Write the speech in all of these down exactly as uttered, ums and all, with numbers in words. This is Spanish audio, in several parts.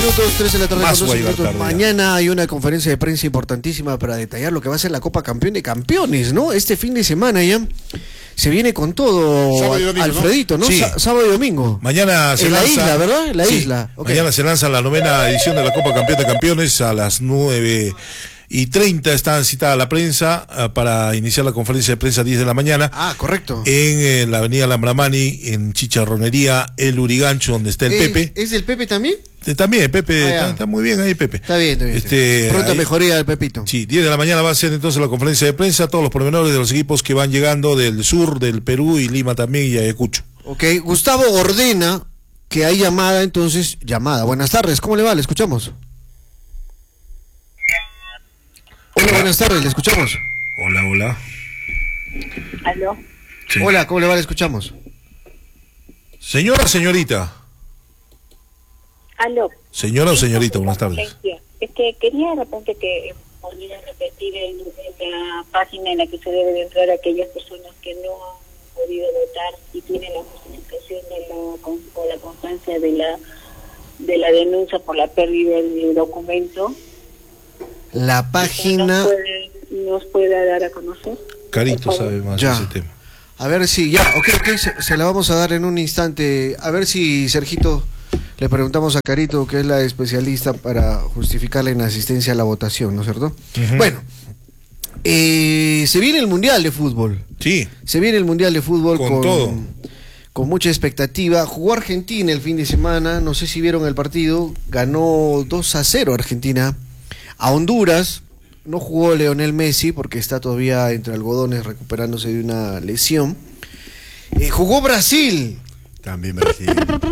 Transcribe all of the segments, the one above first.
minutos, tres de la tarde Más con doce voy a minutos. tarde ya. Mañana hay una conferencia de prensa importantísima para detallar lo que va a ser la Copa Campeón de Campeones, ¿no? Este fin de semana ya se viene con todo, Sábado y domingo, Alfredito, ¿no? ¿no? Sí. Sá- sábado y domingo. Mañana se En la lanza, isla, ¿verdad? En la sí, isla. Okay. Mañana se lanza la novena edición de la Copa Campeón de Campeones a las nueve y treinta. Está citada la prensa uh, para iniciar la conferencia de prensa a diez de la mañana. Ah, correcto. En eh, la avenida Lambramani, en Chicharronería El Urigancho, donde está el ¿Es, Pepe. ¿Es del Pepe también? Eh, También, Pepe, Ah, está, está muy bien ahí, Pepe. Está bien, está bien. Este, Pronta ahí- mejoría del Pepito. Sí, diez de la mañana va a ser entonces la conferencia de prensa, todos los pormenores de los equipos que van llegando del sur, del Perú y Lima también y Ayacucho. Ok, Gustavo ordena que hay llamada, entonces, llamada. Buenas tardes, ¿cómo le va? Le escuchamos. Hola, buenas tardes, le escuchamos. Hola, hola. ¿Aló? Sí. Hola, ¿cómo le va? Le escuchamos. Señora, señorita. ¿Aló? Señora o señorita, buenas tardes. Es que quería de repente que volviera a repetir el, en la página en la que se debe de entrar aquellas personas que no han podido votar y tienen la justificación de la, con- o la constancia de la de la denuncia por la pérdida del documento. La página... ¿Nos puede, nos pueda dar a conocer? Carito Por favor. sabe más Ya. de ese tema. A ver si, ya, ok, ok, se, se la vamos a dar en un instante. A ver si, Sergito, le preguntamos a Carito, que es la especialista para justificar la inasistencia a la votación, ¿no es cierto? Ujú. Bueno, eh, se viene el Mundial de Fútbol. Sí, Se viene el Mundial de Fútbol Con con, todo. con mucha expectativa. Jugó Argentina el fin de semana, no sé si vieron el partido, ganó dos a cero Argentina a Honduras. No jugó Leonel Messi porque está todavía entre algodones recuperándose de una lesión. Eh, jugó Brasil, También Brasil.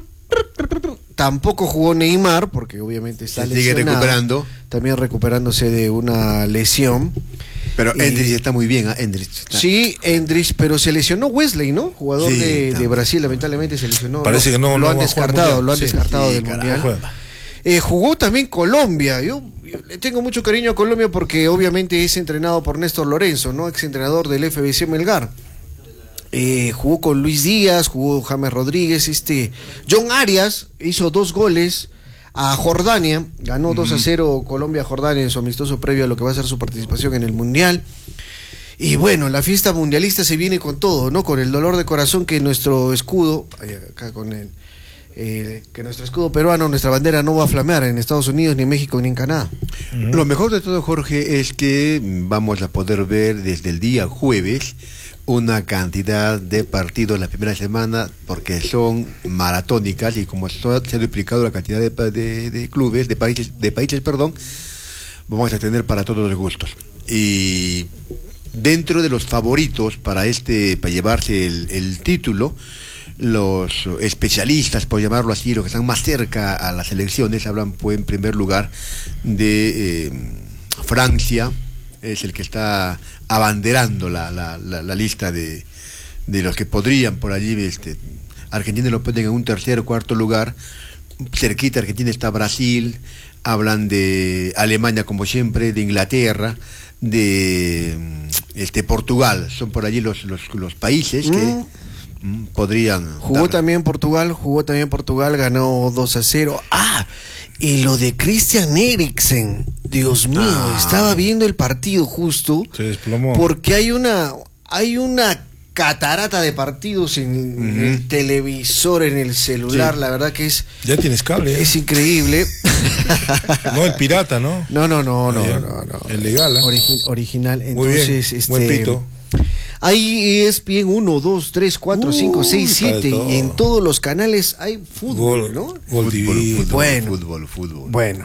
tampoco jugó Neymar porque obviamente está Se sigue lesionado, recuperando. también recuperándose de una lesión. Pero Y- Endrich está muy bien, ¿ah? Endrich está- Sí, Endrich, pero se lesionó Wesley, ¿no? Jugador Sí, de, de también. Brasil, lamentablemente se lesionó. Parece Lo- que no- lo no han va a jugar descartado, Mundial. lo han Sí, descartado sí, del carajo. Mundial. juega. Eh, jugó también Colombia. Yo, yo le tengo mucho cariño a Colombia porque obviamente es entrenado por Néstor Lorenzo, ¿no? Ex entrenador del F B C Melgar. Eh, jugó con Luis Díaz, jugó James Rodríguez, este John Arias hizo dos goles a Jordania, ganó dos a cero Colombia a Jordania en su amistoso previo a lo que va a ser su participación en el Mundial. Y bueno, la fiesta mundialista se viene con todo, ¿no? Con el dolor de corazón que nuestro escudo, ay, acá con el, eh, que nuestro escudo peruano, nuestra bandera no va a flamear en Estados Unidos, ni en México, ni en Canadá. Lo mejor de todo, Jorge, es que vamos a poder ver desde el día jueves una cantidad de partidos la primera semana, porque son maratónicas y como se ha duplicado la cantidad de, pa- de- de clubes, de países, de países, perdón, vamos a tener para todos los gustos. Y dentro de los favoritos para este, para llevarse el, el título, los especialistas, por llamarlo así, los que están más cerca a las elecciones, hablan pues en primer lugar de eh, Francia, es el que está abanderando la, la, la, la lista de, de los que podrían por allí, este, Argentina lo ponen en un tercer o cuarto lugar, cerquita Argentina está Brasil, hablan de Alemania como siempre, de Inglaterra, de este Portugal, son por allí los, los, los países que Mm. mm, podrían Jugó dar- también Portugal, jugó también Portugal, ganó dos a cero. Ah, y lo de Christian Eriksen, Dios mío, Ah. estaba viendo el partido justo, Se desplomó. porque hay una, hay una catarata de partidos en, en el televisor, en el celular, Sí. la verdad que es, Ya tienes cable. ¿eh? es increíble. No el pirata, ¿no? No, no, no, no, Ah, ya. no, no. El legal, ¿eh? Origi- original. Muy bien, Entonces, este, buen pito. hay E S P N uno, dos, tres, cuatro, cinco, seis, está de siete todo. y en todos los canales hay fútbol, Gol, ¿no? gol fútbol, divino. fútbol, Bueno. fútbol, fútbol. Bueno.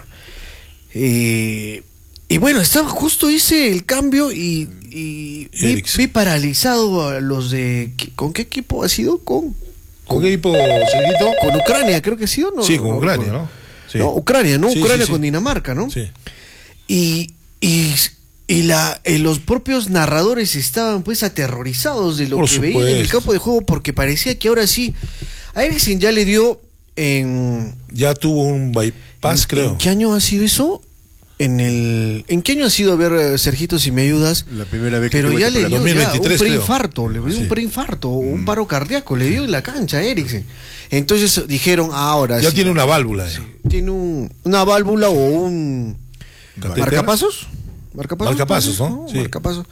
Eh, y bueno, estaba justo hice el cambio y, y vi, Eriksen. vi paralizado a los de... ¿Con qué equipo ha sido? Con, ¿Con qué equipo, Sergito? con Ucrania, creo que ha sido, ¿no? Sí, con No, Ucrania, con- ¿no? Sí. No, Ucrania, ¿no? Sí, Ucrania sí, sí. con Dinamarca, ¿no? Sí. Y, y, y la, eh, los propios narradores estaban pues aterrorizados de lo Por que veían en el supuesto. campo de juego porque parecía que ahora sí, a Eriksen ya le dio en... Ya tuvo un bypass, ¿en- creo. ¿En qué año ha sido eso? en el... ¿En qué año ha sido a ver, eh, Sergito, si me ayudas? La primera vez que Pero tuve ya este le dio programa. ya dos mil veintitrés, un creo. preinfarto, le dio Sí. un preinfarto, un paro cardíaco, le dio en la cancha a Eriksen. Entonces dijeron, ahora Ya sí, tiene una válvula. eh. tiene un, una válvula o un... ¿Catéter? ¿Marcapasos? ¿Marcapasos? Marcapasos, ¿no? Sí. Marcapasos.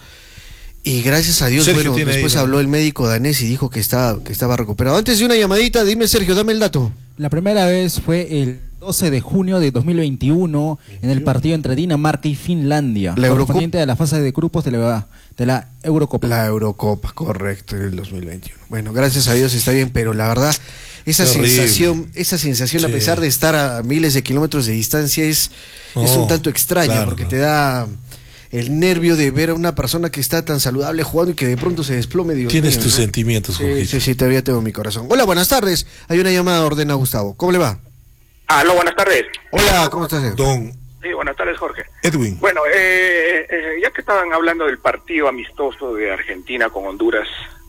Y gracias a Dios, Sergio bueno, tiene después ahí, ¿no? habló el médico danés y dijo que estaba, que estaba recuperado. Antes de una llamadita, dime, Sergio, dame el dato. La primera vez fue el doce de junio de dos mil veintiuno en el partido entre Dinamarca y Finlandia, La Eurocopa. correspondiente a la fase de grupos de la, de la Eurocopa. La Eurocopa, correcto, en el dos mil veintiuno. Bueno, gracias a Dios está bien, pero la verdad, esa Qué horrible. sensación, esa sensación, Sí. a pesar de estar a miles de kilómetros de distancia, es, No, es un tanto extraña, claro, porque no. te da el nervio de ver a una persona que está tan saludable jugando y que de pronto se desplome. Dios Tienes mío, tus ¿no? sentimientos, Sí, Jorgito. sí, sí, todavía tengo mi corazón. Hola, buenas tardes. Hay una llamada, ordena Gustavo. ¿Cómo le va? Aló, buenas tardes. Hola, ¿cómo estás? Don Sí, buenas tardes, Jorge. Edwin. Bueno, eh, eh, ya que estaban hablando del partido amistoso de Argentina con Honduras,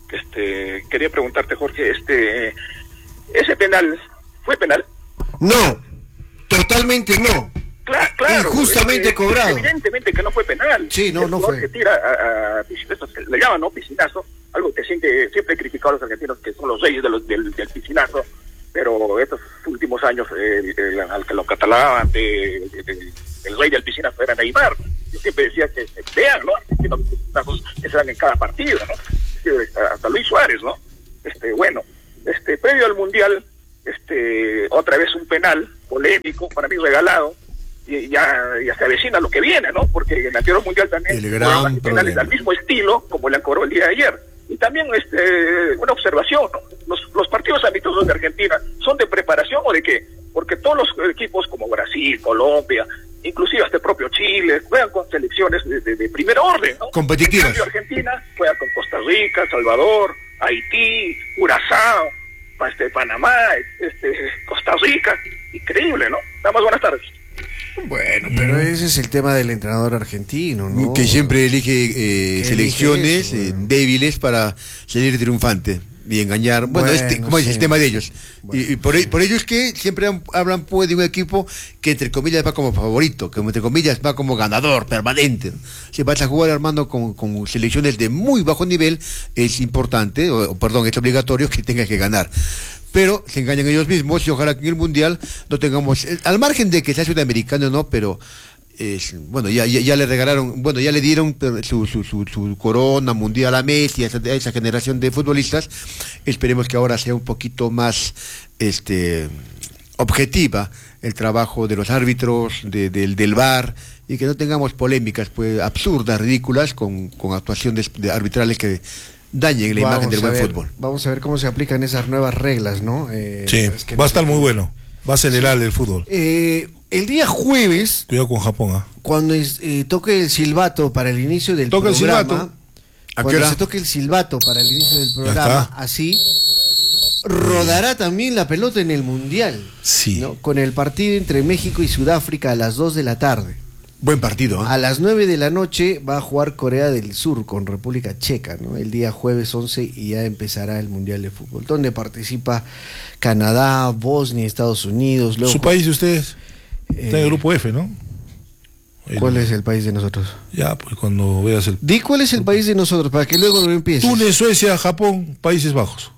este, quería preguntarte, Jorge, este, ese penal, ¿fue penal? No, totalmente no. Cla- claro. Injustamente eh, cobrado. Evidentemente que no fue penal. Sí, no, El no jugador fue. que tira a, a piscinazo, se le llaman, ¿no? Piscinazo, algo que siempre, siempre he criticado a los argentinos, que son los reyes de los, del, del piscinazo, pero estos últimos años, eh, eh, al que lo catalogaban de, de- de- el rey del piscinazo era Neymar. Yo siempre decía que, que vean, ¿no? Argentinos piscinazos que se dan en cada partido, ¿no? Sí, hasta, hasta Luis Suárez, ¿no? Este, bueno, este, previo al Mundial, este, otra vez un penal polémico, para mí regalado, y ya, ya se avecina lo que viene, ¿no? Porque en el anterior mundial también El gran cobraban penales problema. al mismo estilo como le han cobrado el día de ayer. Y también este, una observación, ¿no? Los, los partidos amistosos de Argentina son de preparación o de qué? Porque todos los equipos como Brasil, Colombia, inclusive hasta el propio Chile, juegan con selecciones de, de, de primer orden, ¿no? Competitivas. En cambio, Argentina juega con Costa Rica, Salvador, Haití, Curazao, este, Panamá, este, Costa Rica. Increíble, ¿no? Nada más, buenas tardes. Bueno, pero ese es el tema del entrenador argentino, ¿no? Que siempre elige eh, Que selecciones elige eso, eh, bueno. débiles para salir triunfante y engañar. Bueno, Bueno, este, como es sí. el tema de ellos. Bueno. Y, y por, e- por ello es que siempre han- hablan pues, de un equipo que entre comillas va como favorito, que entre comillas va como ganador permanente. Si vas a jugar, Armando, con, con selecciones de muy bajo nivel, es importante, o, o, perdón, es obligatorio que tengas que ganar. Pero se engañan ellos mismos y ojalá que en el Mundial no tengamos, eh, al margen de que sea sudamericano no, pero es, bueno, ya, ya, ya le regalaron, bueno, ya le dieron eh, su, su, su, su corona mundial a Messi, a esa, a esa generación de futbolistas. Esperemos que ahora sea un poquito más este objetiva el trabajo de los árbitros, de, del, del V A R, y que no tengamos polémicas pues absurdas, ridículas, con, con actuaciones de arbitrales que dañen la Vamos imagen del a buen ver, fútbol. Vamos a ver cómo se aplican esas nuevas reglas, ¿no? Eh, Sí, es que va a no estar sé. muy bueno. Va a acelerar el fútbol. Eh, el día jueves, Cuidado con Japón, ¿ah? cuando es- eh, toque el silbato para el inicio del Toca el programa, silbato. ¿A qué cuando hora? se toque el silbato para el inicio del programa, está. así rodará también la pelota en el Mundial, Sí. ¿no? Con el partido entre México y Sudáfrica a las dos de la tarde. Buen partido, ¿ah? A las nueve de la noche va a jugar Corea del Sur con República Checa, ¿no? El día jueves once y ya empezará el Mundial de Fútbol, donde participa Canadá, Bosnia, Estados Unidos. Luego, ¿Su país de ustedes? eh, Está en el grupo F, ¿no? El- ¿Cuál es el país de nosotros? Ya, pues cuando veas el... Di cuál es el país de nosotros para que luego no empieces. Túnez, Suecia, Japón, Países Bajos.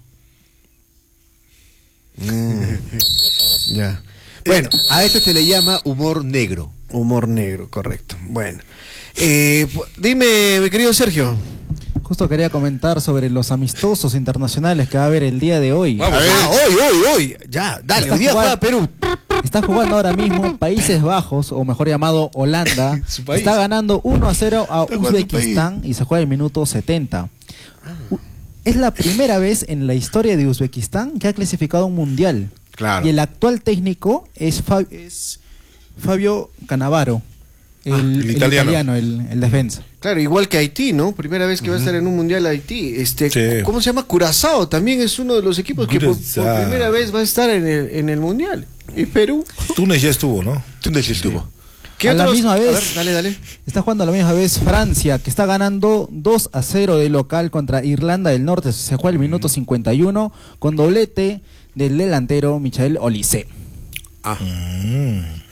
Mm, ya. Bueno, a esto se le llama humor negro. Humor negro, correcto. Bueno. Eh, pu- dime, mi querido Sergio. Justo quería comentar sobre los amistosos internacionales que va a haber el día de hoy. A ver, hoy, hoy, hoy. Ya, dale, Está hoy día juega jugando- Perú. Está jugando ahora mismo Países Bajos, o mejor llamado Holanda. Su país. Está ganando uno a cero a Está jugando Uzbekistán y se juega el minuto setenta. U- Es la primera vez en la historia de Uzbekistán que ha clasificado a un mundial. Claro. Y el actual técnico es, Fa- es Fabio Cannavaro, el, Ah, el el italiano. italiano, el, el defensa. Claro, igual que Haití, ¿no? Primera vez que va a estar en un mundial Haití. Este, Sí. ¿Cómo se llama? Curazao también es uno de los equipos que por, por Curazao. primera vez va a estar en el, en el mundial. ¿Y Perú? Túnez ya estuvo, ¿no? Túnez estuvo. ¿Qué A la otros? misma A vez. ver, dale, dale. Está jugando a la misma vez Francia, que está ganando dos a cero de local contra Irlanda del Norte. Se juega el minuto cincuenta y uno con doblete del delantero Michael Olise. Ah. Mm.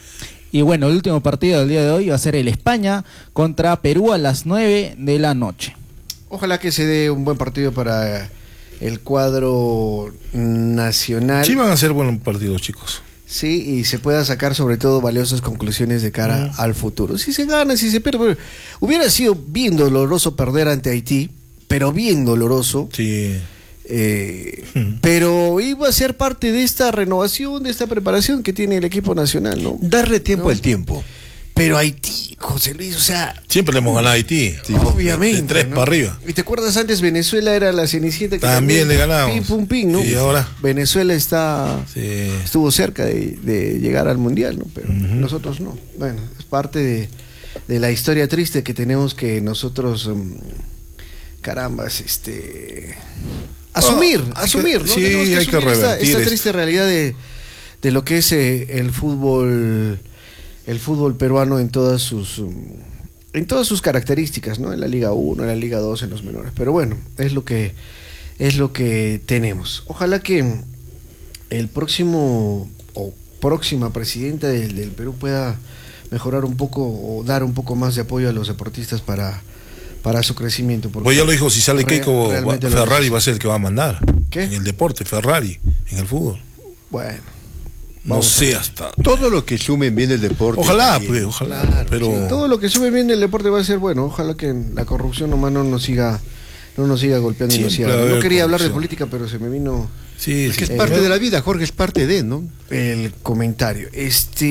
Y bueno, el último partido del día de hoy va a ser el España contra Perú a las nueve de la noche. Ojalá que se dé un buen partido para el cuadro nacional. Sí van a ser buenos partidos, chicos. Sí, y se pueda sacar sobre todo valiosas conclusiones de cara mm. al futuro. Si se gana, si se pierde. Hubiera sido bien doloroso perder ante Haití, pero bien doloroso. Sí. Eh, mm. Pero iba a ser parte de esta renovación, de esta preparación que tiene el equipo nacional, ¿no? Darle tiempo ¿No? al tiempo. Pero Haití, José Luis, o sea... Siempre le hemos ganado a Haití. Sí, obviamente. De tres ¿no? para arriba. ¿Y te acuerdas antes Venezuela era la cenicienta? Que también, también le ganamos. Pim, pum, pim, ¿no? Y ahora... Venezuela está... Sí. Estuvo cerca de, de llegar al Mundial, ¿no? Pero uh-huh. nosotros no. Bueno, es parte de, de la historia triste que tenemos que nosotros... Um, carambas, este... Asumir, oh, asumir, ¿no? Sí, que hay asumir que revertir esta, esta esto. triste realidad de, de lo que es eh, el fútbol... el fútbol peruano en todas sus um, en todas sus características, ¿no? En la Liga uno, en la Liga dos, en los menores. Pero bueno, es lo que es lo que tenemos. Ojalá que el próximo o próxima presidenta del, del Perú pueda mejorar un poco o dar un poco más de apoyo a los deportistas para para su crecimiento. Pues ya lo dijo, si sale Keiko, Ferrari va a ser el que va a mandar. ¿Qué? En el deporte, Ferrari, en el fútbol. Bueno. No sé hasta... Todo lo que sumen bien el deporte. Ojalá, pues, ojalá. Claro, pero... sí, todo lo que sube bien el deporte va a ser bueno. Ojalá que la corrupción nomás no nos siga, no nos siga golpeando. Y nos siga. No quería hablar de política, pero se me vino... Sí, es que sí, es parte eh, de la vida, Jorge, es parte de, ¿no? El comentario. Este...